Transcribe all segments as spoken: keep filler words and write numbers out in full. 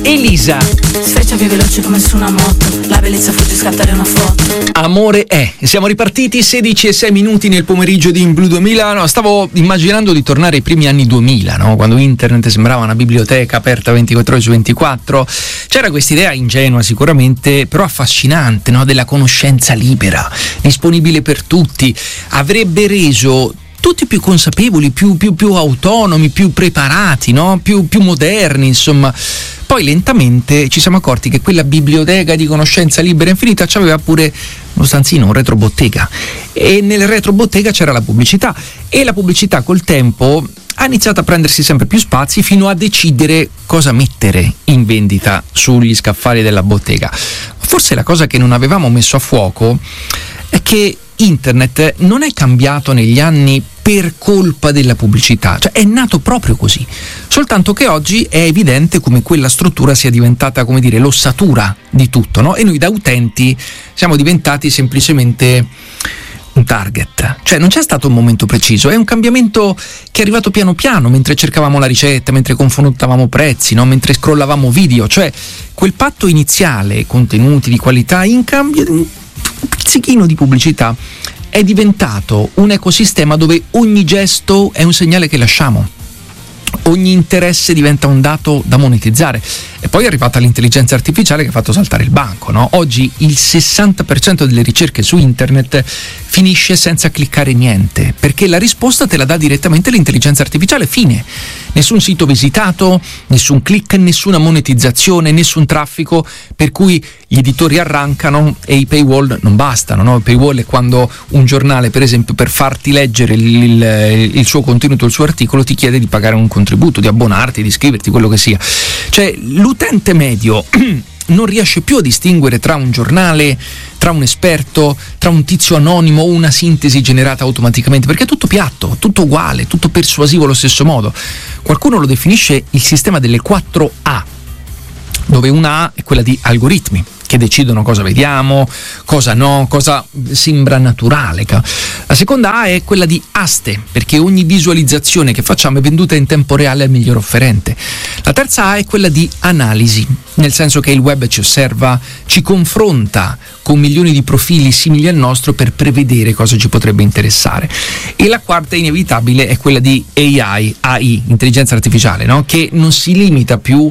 Elisa. Sfrecciavi veloce come su una moto, la bellezza fugge scattare una foto. Amore è. Siamo ripartiti, sedici e sei minuti nel pomeriggio di In Blu duemila. No, stavo immaginando di tornare ai primi anni duemila, no? Quando internet sembrava una biblioteca aperta ventiquattro ore su ventiquattro. C'era questa idea ingenua sicuramente, però affascinante, no? Della conoscenza libera, disponibile per tutti. Avrebbe reso tutti più consapevoli, più, più, più autonomi, più preparati, no? più, più moderni, insomma. Poi lentamente ci siamo accorti che quella biblioteca di conoscenza libera e infinita c'aveva pure uno stanzino, un retrobottega, e nel retrobottega c'era la pubblicità, e la pubblicità col tempo ha iniziato a prendersi sempre più spazi fino a decidere cosa mettere in vendita sugli scaffali della bottega. Forse la cosa che non avevamo messo a fuoco è che internet non è cambiato negli anni per colpa della pubblicità, cioè è nato proprio così, soltanto che oggi è evidente come quella struttura sia diventata, come dire, l'ossatura di tutto, no? E noi da utenti siamo diventati semplicemente un target, cioè non c'è stato un momento preciso, è un cambiamento che è arrivato piano piano, mentre cercavamo la ricetta, mentre confrontavamo prezzi, no? Mentre scrollavamo video, cioè quel patto iniziale, contenuti di qualità in cambio di un pizzichino di pubblicità, è diventato un ecosistema dove ogni gesto è un segnale che lasciamo, ogni interesse diventa un dato da monetizzare. E poi è arrivata l'intelligenza artificiale che ha fatto saltare il banco, no? Oggi il sessanta per cento delle ricerche su internet finisce senza cliccare niente, perché la risposta te la dà direttamente l'intelligenza artificiale, fine. Nessun sito visitato, nessun click, nessuna monetizzazione, nessun traffico, per cui gli editori arrancano e i paywall non bastano, no? Il paywall è quando un giornale, per esempio, per farti leggere il, il, il suo contenuto, il suo articolo, ti chiede di pagare un contributo, di abbonarti, di iscriverti, quello che sia. Cioè l'utente medio non riesce più a distinguere tra un giornale, tra un esperto, tra un tizio anonimo o una sintesi generata automaticamente, perché è tutto piatto, tutto uguale, tutto persuasivo allo stesso modo. Qualcuno lo definisce il sistema delle quattro A, dove una A è quella di algoritmi che decidono cosa vediamo, cosa no, cosa sembra naturale. La seconda A è quella di aste, perché ogni visualizzazione che facciamo è venduta in tempo reale al miglior offerente. La terza A è quella di analisi, nel senso che il web ci osserva, ci confronta con milioni di profili simili al nostro per prevedere cosa ci potrebbe interessare. E la quarta inevitabile è quella di A I, A I, intelligenza artificiale, no? Che non si limita più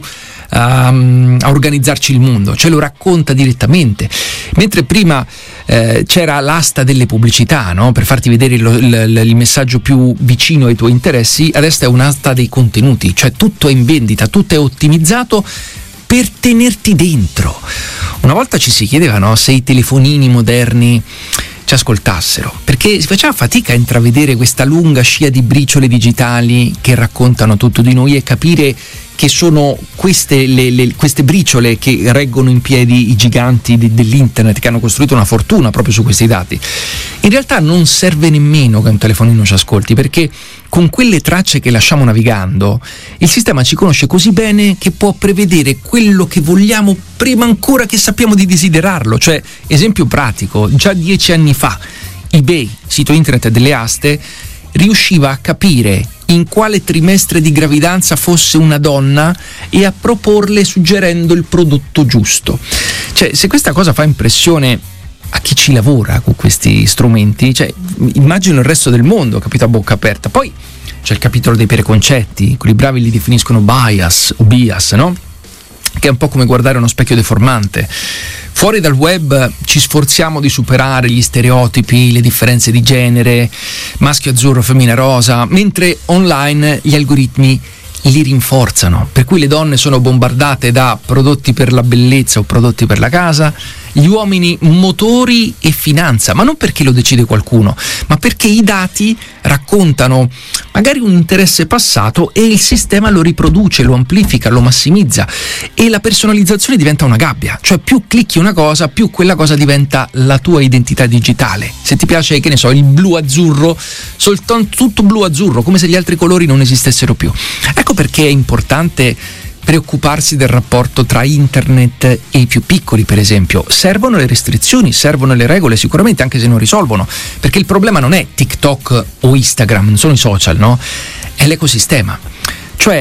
Um, a organizzarci il mondo, ce lo racconta direttamente. Mentre prima eh, c'era l'asta delle pubblicità, no? Per farti vedere il, il, il messaggio più vicino ai tuoi interessi, adesso è un'asta dei contenuti, cioè tutto è in vendita, tutto è ottimizzato per tenerti dentro. Una volta ci si chiedeva, no, se i telefonini moderni ci ascoltassero, perché si faceva fatica a intravedere questa lunga scia di briciole digitali che raccontano tutto di noi e capire che sono queste, le, le, queste briciole che reggono in piedi i giganti de, dell'internet, che hanno costruito una fortuna proprio su questi dati. In realtà non serve nemmeno che un telefonino ci ascolti, perché con quelle tracce che lasciamo navigando il sistema ci conosce così bene che può prevedere quello che vogliamo prima ancora che sappiamo di desiderarlo. Cioè, esempio pratico, già dieci anni fa eBay, sito internet delle aste, riusciva a capire in quale trimestre di gravidanza fosse una donna e a proporle suggerendo il prodotto giusto. Cioè, se questa cosa fa impressione a chi ci lavora con questi strumenti, cioè, immagino il resto del mondo, capito, a bocca aperta. Poi c'è il capitolo dei preconcetti, quelli bravi li definiscono bias o bias, no? Che è un po' come guardare uno specchio deformante. Fuori dal web ci sforziamo di superare gli stereotipi, le differenze di genere, maschio azzurro, femmina rosa, mentre online gli algoritmi li rinforzano, per cui le donne sono bombardate da prodotti per la bellezza o prodotti per la casa, gli uomini motori e finanza, ma non perché lo decide qualcuno, ma perché i dati raccontano magari un interesse passato e il sistema lo riproduce, lo amplifica, lo massimizza, e la personalizzazione diventa una gabbia, cioè più clicchi una cosa, più quella cosa diventa la tua identità digitale. Se ti piace, che ne so, il blu-azzurro, soltanto tutto blu-azzurro, come se gli altri colori non esistessero più. Ecco perché è importante preoccuparsi del rapporto tra internet e i più piccoli, per esempio. Servono le restrizioni, servono le regole, sicuramente, anche se non risolvono, perché il problema non è TikTok o Instagram, non sono i social, no? È l'ecosistema. Cioè,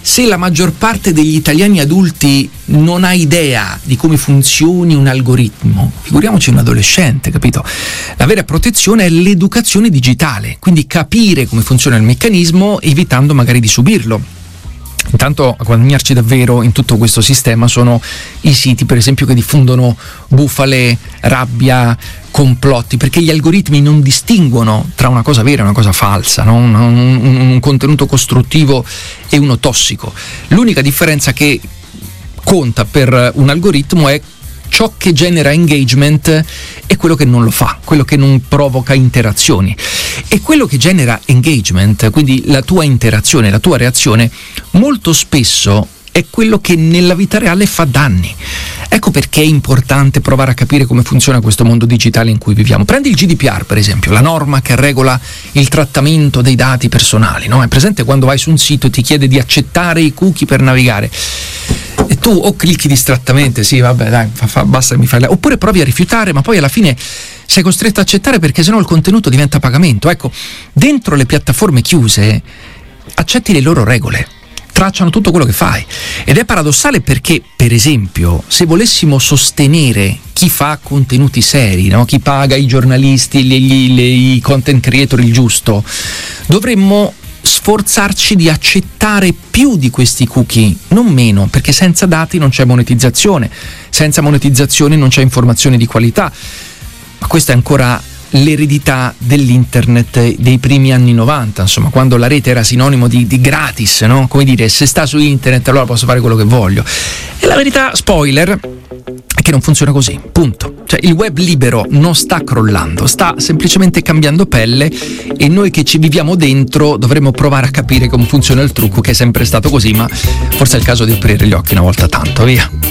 Se la maggior parte degli italiani adulti non ha idea di come funzioni un algoritmo, figuriamoci un adolescente, capito? La vera protezione è l'educazione digitale, quindi capire come funziona il meccanismo evitando magari di subirlo. Intanto a guadagnarci davvero in tutto questo sistema sono i siti, per esempio, che diffondono bufale, rabbia, complotti, perché gli algoritmi non distinguono tra una cosa vera e una cosa falsa, no? un, un, un contenuto costruttivo e uno tossico. L'unica differenza che conta per un algoritmo è ciò che genera engagement e quello che non lo fa, quello che non provoca interazioni. E quello che genera engagement, quindi la tua interazione, la tua reazione, molto spesso è quello che nella vita reale fa danni. Ecco perché è importante provare a capire come funziona questo mondo digitale in cui viviamo. Prendi il G D P R, per esempio, la norma che regola il trattamento dei dati personali, no? È presente quando vai su un sito e ti chiede di accettare i cookie per navigare? E tu o clicchi distrattamente, sì, vabbè, dai, fa, fa, basta che mi fai la... oppure provi a rifiutare, ma poi alla fine sei costretto a accettare perché sennò il contenuto diventa pagamento. Ecco, dentro le piattaforme chiuse accetti le loro regole, tracciano tutto quello che fai, ed è paradossale perché, per esempio, se volessimo sostenere chi fa contenuti seri, no? Chi paga i giornalisti, gli, gli, i content creator il giusto, dovremmo sforzarci di accettare più di questi cookie, non meno, perché senza dati non c'è monetizzazione, senza monetizzazione non c'è informazione di qualità. Ma questa è ancora l'eredità dell'internet dei primi anni novanta, insomma, quando la rete era sinonimo di, di gratis, no? Come dire, se sta su internet allora posso fare quello che voglio. E la verità, spoiler, è che non funziona così, punto. Cioè il web libero non sta crollando, sta semplicemente cambiando pelle, e noi che ci viviamo dentro dovremmo provare a capire come funziona il trucco, che è sempre stato così, ma forse è il caso di aprire gli occhi una volta tanto, via.